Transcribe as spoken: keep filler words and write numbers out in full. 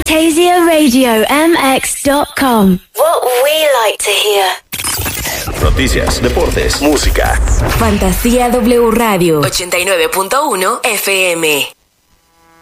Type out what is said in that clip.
Fantasia Radio M X dot com. What we like to hear. Noticias, deportes, música. Fantasía W Radio ochenta y nueve punto uno F M.